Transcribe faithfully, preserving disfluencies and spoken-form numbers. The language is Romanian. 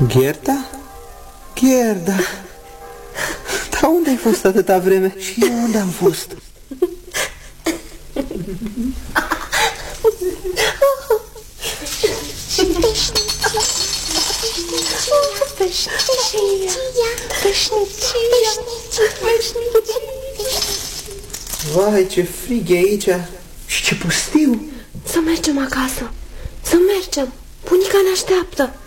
Gerda? Gerda, dar unde ai fost atâta vreme? Și eu unde am fost? Vai, ce frig e aici și ce pustiu. Să mergem acasă, să mergem, bunica ne așteaptă.